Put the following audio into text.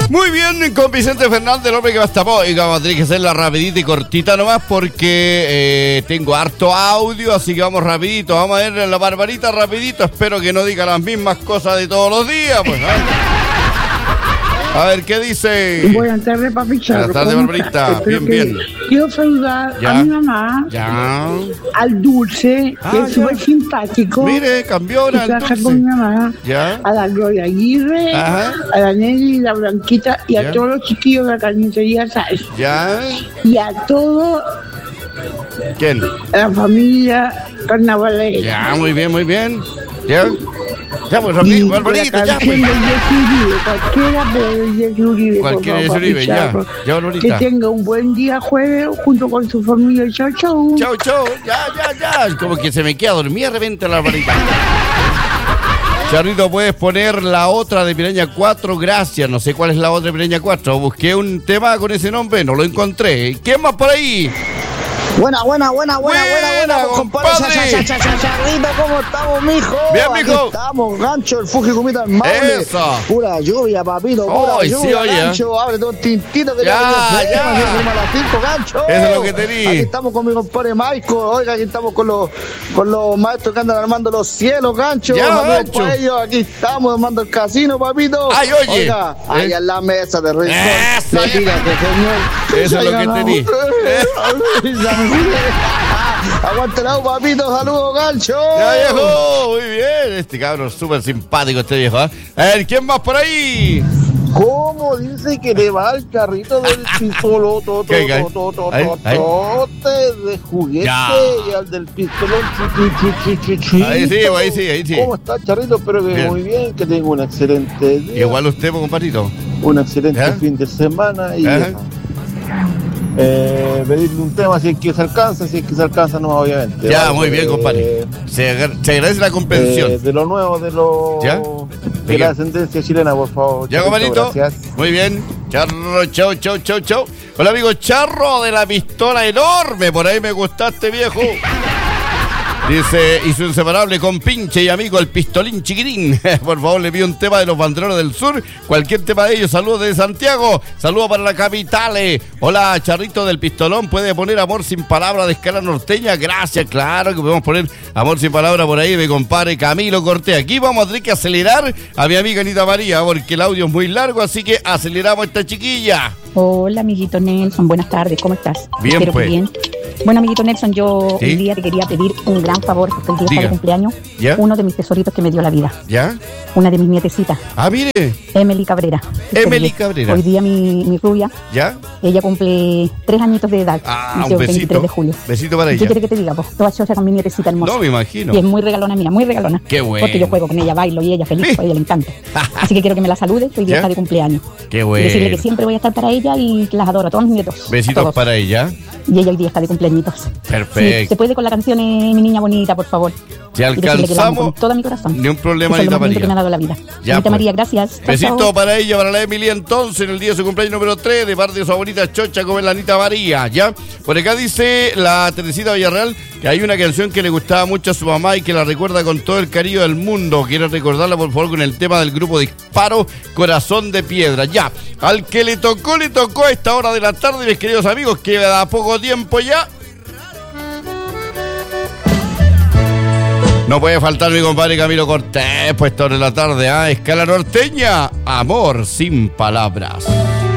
Muy bien, con Vicente Fernández, el hombre que va hasta hoy. Vamos a tener que hacerla rapidita y cortita nomás porque tengo harto audio, así que vamos rapidito. Vamos a ver la Barbarita rapidito. Espero que no diga las mismas cosas de todos los días, pues. A ver, ¿qué dice? Buenas tardes, papi Charro. Buenas tardes, Barbarita. Bien, bien. Quiero saludar ¿Ya? a mi mamá, Ya. al Dulce, que es súper simpático. Mire, cambió que ahora el trabaja Dulce. con mi mamá. Ya. A la Gloria Aguirre, Ajá. a la Nelly, la Blanquita y Ya. a todos los chiquillos de la carnicería Sáez. Ya. Y a toda ¿Quién? la familia carnavalera. Ya, muy bien, muy bien. Ya. Ya, pues Y rapidito, la Barbarita, ya, canción pues. de Jessy Uribe, cualquiera, pero de Jessy Uribe. por Cualquiera de favor, Jessy Uribe, papi ya. Charro. Ya, Barbarita. Que tenga un buen día jueves junto con su familia. Chau, chau. Chau, chau, ya. Como que se me queda dormida de repente la Barbarita. Charrito, ¿puedes poner la otra de Piraña 4? Gracias, no sé cuál es la otra de Piraña 4. Busqué un tema con ese nombre, no lo encontré. ¿Quién más por ahí? Buena, Buena, compadre. compadre. Charrito, ¿cómo estamos, mijo? Bien, mijo. Aquí estamos, gancho, el Fuji Comita al Maule. Eso. Pura lluvia, papito, pura Ay, sí, lluvia, oye. gancho. Ábrete un tintito que Ya, ya. ya. A las 5, gancho. Eso es lo que tení. Aquí estamos con mi compadre Maico. Oiga, aquí estamos con los maestros que andan armando los cielos, gancho. Ya, Saludos gancho. para ellos. Aquí estamos armando el casino, papito. Ay, oye. Oiga, allá en la mesa de rincón. Eso, Le tira que señor. Eso es lo que Oiga, tení. Aguántela, papito, saludos, gancho. Ya, viejo, muy bien. Este cabrón es súper simpático, este viejo. A ver, ¿quién más por ahí? ¿Cómo dice que le va al carrito del pistoloto ¿Qué, qué? Ahí. de juguete Ya. y al del pistolón chiquitito? Ahí sí, ahí sí. ¿Cómo está, Charrito? Espero que Bien. muy bien, que tenga un excelente día, Igual usted, pues, compadrito. un excelente ¿Ya? fin de semana y Ajá. pedirle un tema si es que se alcanza no, obviamente. Ya, Vale, muy bien, compadre. Se agradece la comprensión. de lo nuevo, ¿Ya? de la descendencia chilena, por favor. Ya, Charrito, compadrito. gracias. Muy bien. Charro, chau. Hola, amigo Charro de la pistola enorme. Por ahí me gustaste, viejo. Dice, y su inseparable compinche y amigo el pistolín chiquitín. Por favor, le pido un tema de los banderones del sur. Cualquier tema de ellos. Saludos de Santiago. Saludos para la capital. Hola, Charrito del Pistolón. ¿Puede poner Amor sin Palabra de Escala Norteña? Gracias, claro que podemos poner Amor sin Palabra por ahí, mi compadre Camilo Cortés. Aquí vamos a tener que acelerar a mi amiga Anita María, porque el audio es muy largo, así que aceleramos a esta chiquilla. Hola, amiguito Nelson, buenas tardes, ¿cómo estás? Bien, Espero pues. que bien. Bueno, amiguito Nelson, yo ¿Sí? hoy día te quería pedir un gran favor, porque el día está Diga. de cumpleaños, ¿Ya? uno de mis tesoritos que me dio la vida, ¿Ya? una de mis nietecitas, Ah, mire. Emily Cabrera. Emily Cabrera. Hoy día mi rubia, ¿Ya? ella cumple 3 añitos de edad, Ah, nació un el 23 besito. de julio. Besito para ¿Qué ella. quiere que te diga? Pues toda chocha con mi nietecita hermosa. No, me imagino. Y es muy regalona mía, muy regalona. Qué bueno. Porque yo juego con ella, bailo y ella feliz, Sí. a ella le encanta. Así que quiero que me la saludes, hoy día ¿Ya? está de cumpleaños. Qué Y bueno. decirle que siempre voy a estar para ella y las adoro a todos mis nietos. a Besitos todos. para ella. Y ella hoy día está de cumpleañitos. Perfecto. Sí, se puede con la canción Mi Niña Bonita, por favor. Si Y decirle que la amo alcanzamos, con todo mi corazón. ni un problema, Eso es lo Anita más lindo que me ha María. dado la vida. Ya, Anita pues. María, gracias. Chao, Besito chao. para ella, para la Emilia entonces, en el día de su cumpleaños número 3, de parte de su abuelita Chocha, como es la Anita María, ¿ya? Por acá dice la Teresita Villarreal que hay una canción que le gustaba mucho a su mamá y que la recuerda con todo el cariño del mundo. Quiero recordarla, por favor, con el tema del grupo Disparo, Corazón de Piedra. Ya, al que le tocó a esta hora de la tarde, mis queridos amigos, que da poco tiempo ya. No puede faltar mi compadre Camilo Cortés, pues esta hora de la tarde, Escala Norteña, Amor sin Palabras.